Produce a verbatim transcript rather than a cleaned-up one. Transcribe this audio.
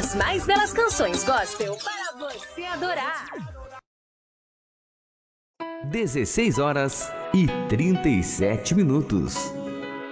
as mais belas canções gospel para você adorar. dezesseis horas e trinta e sete minutos.